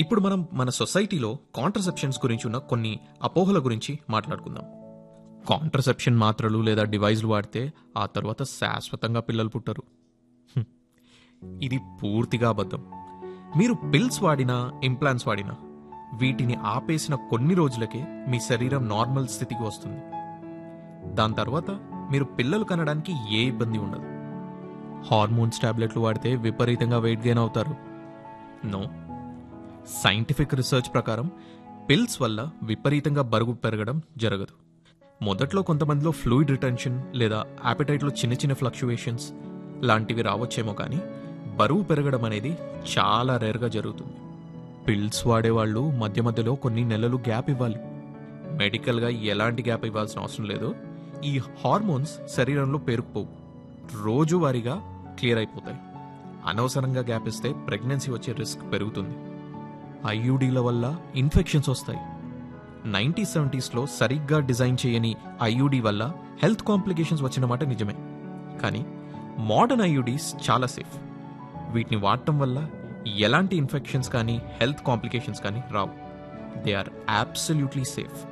ఇప్పుడు మనం మన సొసైటీలో కాంట్రసెప్షన్స్ గురించి ఉన్న కొన్ని అపోహల గురించి మాట్లాడుకుందాం. కాంట్రసెప్షన్ మాత్రలు లేదా డివైజ్లు వాడితే ఆ తర్వాత శాశ్వతంగా పిల్లలు పుట్టరు. హ్మ్. ఇది పూర్తిగా అబద్ధం. మీరు పిల్స్ వాడినా ఇంప్లాంట్స్ వాడినా వీటిని ఆపేసిన కొన్ని రోజులకే మీ శరీరం నార్మల్ స్థితికి వస్తుంది. దాని తర్వాత మీరు పిల్లలు కనడానికి ఏ ఇబ్బంది ఉండదు. హార్మోన్స్ టాబ్లెట్లు వాడితే విపరీతంగా వెయిట్ గెయిన్ అవుతారు? నో. సైంటిఫిక్ రీసెర్చ్ ప్రకారం పిల్స్ వల్ల విపరీతంగా బరువు పెరగడం జరగదు. మొదట్లో కొంతమందిలో ఫ్లూయిడ్ రిటెన్షన్ లేదా యాపిటైట్లో చిన్న చిన్న ఫ్లక్చువేషన్స్ లాంటివి రావచ్చేమో, కానీ బరువు పెరగడం అనేది చాలా రేర్గా జరుగుతుంది. పిల్స్ వాడేవాళ్ళు మధ్య మధ్యలో కొన్ని నెలలు గ్యాప్ ఇవ్వాలి. మెడికల్గా ఎలాంటి గ్యాప్ ఇవ్వాల్సిన అవసరం లేదు. ఈ హార్మోన్స్ శరీరంలో పేరుకుపోవు, రోజువారీగా క్లియర్ అయిపోతాయి. అనవసరంగా గ్యాప్ ఇస్తే ప్రెగ్నెన్సీ వచ్చే రిస్క్ పెరుగుతుంది. ఐయుడీల వల్ల ఇన్ఫెక్షన్స్ వస్తాయి. 1970s సరిగ్గా డిజైన్ చేయని ఐయుడి వల్ల హెల్త్ కాంప్లికేషన్స్ వచ్చిన మాట నిజమే, కానీ మోడర్న్ ఐయుడీస్ చాలా సేఫ్. వీటిని వాడటం వల్ల ఎలాంటి ఇన్ఫెక్షన్స్ కానీ హెల్త్ కాంప్లికేషన్స్ కానీ రావు. They are absolutely safe.